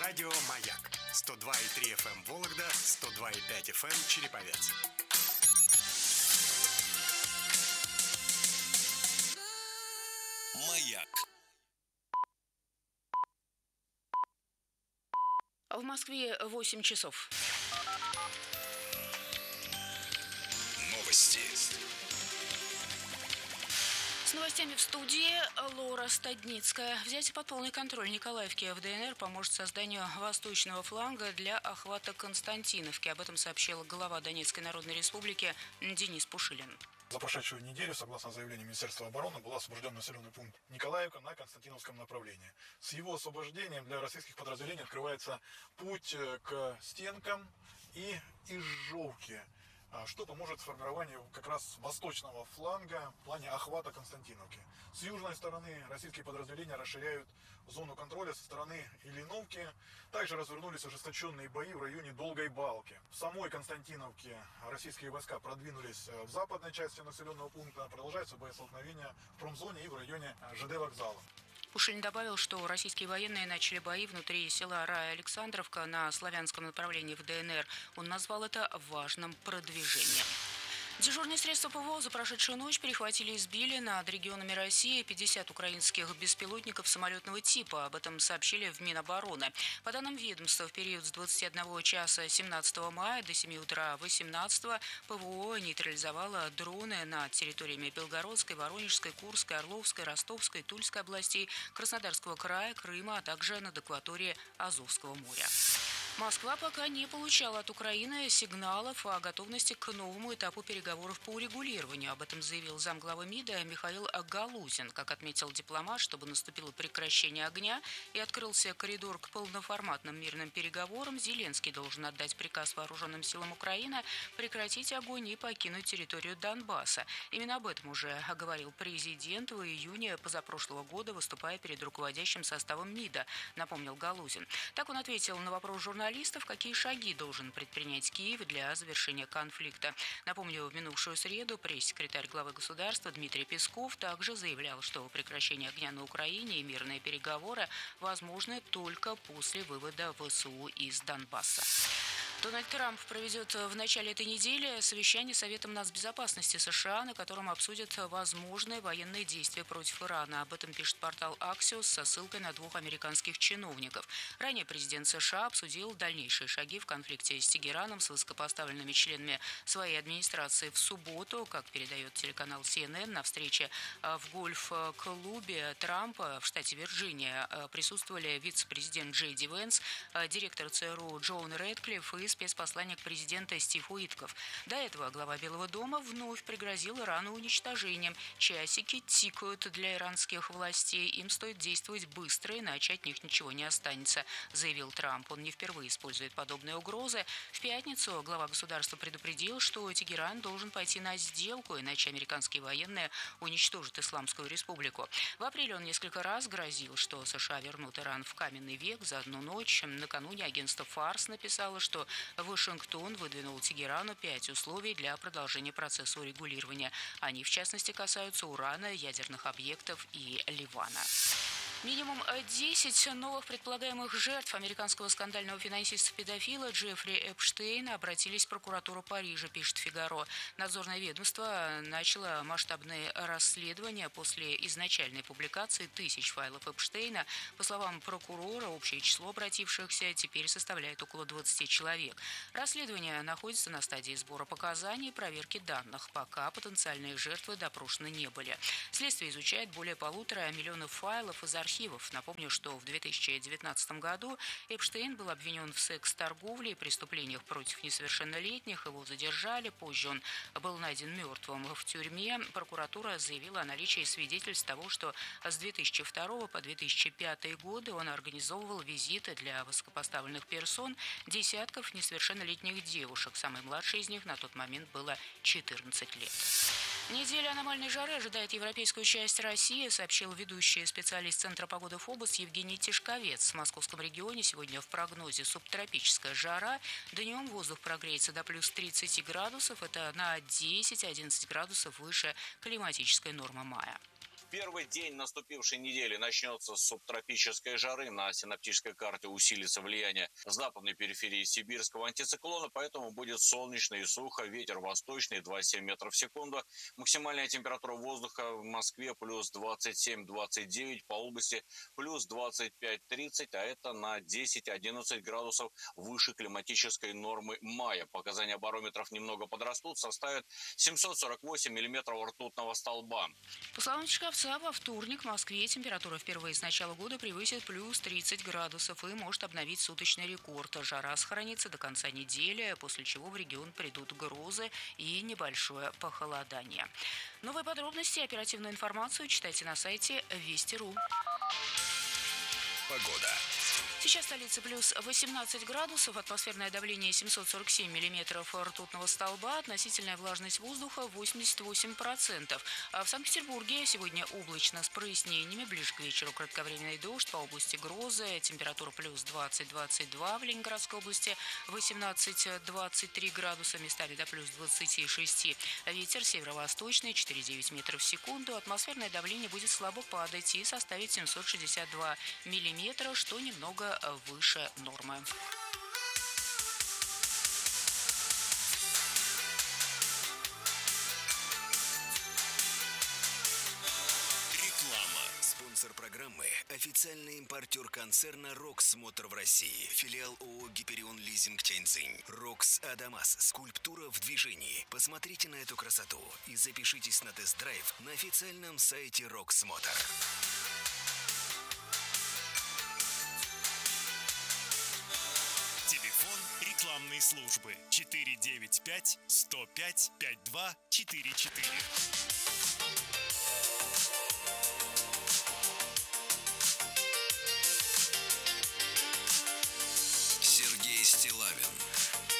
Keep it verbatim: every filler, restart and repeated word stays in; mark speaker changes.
Speaker 1: Радио «Маяк» сто два и три эф эм Вологда, сто два и пять эф эм Череповец.
Speaker 2: «Маяк».
Speaker 3: В Москве восемь часов.
Speaker 2: Новости.
Speaker 3: С новостями в студии Лора Стадницкая. Взять под полный контроль Николаевки в ДНР поможет созданию восточного фланга для охвата Константиновки. Об этом сообщил глава Донецкой Народной Республики Денис Пушилин.
Speaker 4: За прошедшую неделю, согласно заявлению Министерства обороны, был освобожден населенный пункт Николаевка на Константиновском направлении. С его освобождением для российских подразделений открывается путь к Стенкам и Ижовке, что поможет сформированию как раз восточного фланга в плане охвата Константиновки. С южной стороны российские подразделения расширяют зону контроля со стороны Ильиновки. Также развернулись ожесточенные бои в районе Долгой Балки. В самой Константиновке российские войска продвинулись в западной части населенного пункта. Продолжаются боестолкновения в промзоне и в районе ЖД вокзала.
Speaker 3: Пушилин добавил, что российские военные начали бои внутри села Рая-Александровка на славянском направлении в ДНР. Он назвал это важным продвижением. Дежурные средства ПВО за прошедшую ночь перехватили и сбили над регионами России пятьдесят украинских беспилотников самолетного типа. Об этом сообщили в Минобороны. По данным ведомства, в период с двадцати одного часа семнадцатого мая до семи утра восемнадцатого ПВО нейтрализовало дроны над территориями Белгородской, Воронежской, Курской, Орловской, Ростовской, Тульской областей, Краснодарского края, Крыма, а также над акваторией Азовского моря. Москва пока не получала от Украины сигналов о готовности к новому этапу переговоров по урегулированию. Об этом заявил замглавы МИДа Михаил Галузин. Как отметил дипломат, чтобы наступило прекращение огня и открылся коридор к полноформатным мирным переговорам, Зеленский должен отдать приказ вооруженным силам Украины прекратить огонь и покинуть территорию Донбасса. Именно об этом уже говорил президент в июне позапрошлого года, выступая перед руководящим составом МИДа, напомнил Галузин. Так он ответил на вопрос журналистов, какие шаги должен предпринять Киев для завершения конфликта. Напомню, в минувшую среду пресс-секретарь главы государства Дмитрий Песков также заявлял, что прекращение огня на Украине и мирные переговоры возможны только после вывода ВСУ из Донбасса. Дональд Трамп проведет в начале этой недели совещание с Советом нацбезопасности США, на котором обсудят возможные военные действия против Ирана. Об этом пишет портал Axios со ссылкой на двух американских чиновников. Ранее президент США обсудил дальнейшие шаги в конфликте с Тегераном с высокопоставленными членами своей администрации в субботу, как передает телеканал си эн эн, на встрече в гольф-клубе Трампа в штате Вирджиния присутствовали вице-президент Джей Ди Венс, директор ЦРУ Джон Рэдклифф и спецпосланник президента Стив Уитков. До этого глава Белого дома вновь пригрозил Ирану уничтожением. Часики тикают для иранских властей. Им стоит действовать быстро, иначе от них ничего не останется, заявил Трамп. Он не впервые использует подобные угрозы. В пятницу глава государства предупредил, что Тегеран должен пойти на сделку, иначе американские военные уничтожат Исламскую республику. В апреле он несколько раз грозил, что США вернут Иран в каменный век за одну ночь. Накануне агентство Фарс написало, что Вашингтон выдвинул Тегерану пять условий для продолжения процесса урегулирования. Они, в частности, касаются урана, ядерных объектов и Ливана. Минимум десять новых предполагаемых жертв американского скандального финансиста-педофила Джеффри Эпштейна обратились в прокуратуру Парижа, пишет «Фигаро». Надзорное ведомство начало масштабные расследования после изначальной публикации тысяч файлов Эпштейна. По словам прокурора, общее число обратившихся теперь составляет около двадцати человек. Расследование находится на стадии сбора показаний и проверки данных. Пока потенциальные жертвы допрошены не были. Следствие изучает более полутора миллионов файлов из архивов. Напомню, что в две тысячи девятнадцатом году Эпштейн был обвинен в секс-торговле и преступлениях против несовершеннолетних. Его задержали. Позже он был найден мертвым в тюрьме. Прокуратура заявила о наличии свидетельств того, что с две тысячи второго по две тысячи пятый годы он организовывал визиты для высокопоставленных персон десятков несовершеннолетних девушек. Самой младшей из них на тот момент было четырнадцать лет. Неделя аномальной жары ожидает европейскую часть России, сообщил ведущий специалист Центра погоды ФОБОС Евгений Тишковец. В московском регионе сегодня в прогнозе субтропическая жара. Днем воздух прогреется до плюс тридцати градусов. Это на десять-одиннадцать градусов выше климатической нормы мая.
Speaker 2: Первый день наступившей недели начнется с субтропической жары. На синоптической карте усилится влияние западной периферии сибирского антициклона, поэтому будет солнечно и сухо. Ветер восточный двадцать семь метров в секунду. Максимальная температура воздуха в Москве плюс двадцать семь - двадцать девять, по области плюс двадцать пять - тридцать, а это на десять - одиннадцать градусов выше климатической нормы мая. Показания барометров немного подрастут, составят семьсот сорок восемь миллиметров ртутного столба.
Speaker 3: По словам Чкавца, во вторник в Москве температура впервые с начала года превысит плюс тридцать градусов и может обновить суточный рекорд. Жара сохранится до конца недели, после чего в регион придут грозы и небольшое похолодание. Новые подробности и оперативную информацию читайте на сайте Вести точка ру.
Speaker 1: Погода.
Speaker 3: Сейчас в столице плюс восемнадцать градусов, атмосферное давление семьсот сорок семь миллиметров ртутного столба, относительная влажность воздуха восемьдесят восемь процентов. А в Санкт-Петербурге сегодня облачно с прояснениями, ближе к вечеру кратковременный дождь, по области грозы, температура плюс двадцать - двадцать два, в Ленинградской области восемнадцать - двадцать три градуса, местами до плюс двадцати шести. Ветер северо-восточный четыре - девять метров в секунду, атмосферное давление будет слабо падать и составит семьсот шестьдесят два миллиметра, что немного выше нормы.
Speaker 1: Реклама. Спонсор программы – официальный импортер концерна «Рокс Мотор» в России. Филиал ООО «Гиперион Лизинг» Тяньцзинь. «Рокс Адамас». Скульптура в движении. Посмотрите на эту красоту и запишитесь на тест-драйв на официальном сайте «Рокс Мотор».
Speaker 5: Телефон рекламной службы четыре девять пять сто пять пятьдесят два четыре четыре.
Speaker 1: Сергей Стилавин